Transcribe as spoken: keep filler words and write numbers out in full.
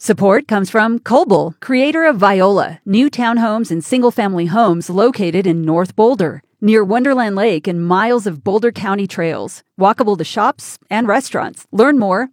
Support comes from Coble, creator of Viola, new townhomes and single-family homes located in North Boulder, near Wonderland Lake and miles of Boulder County trails, walkable to shops and restaurants. Learn more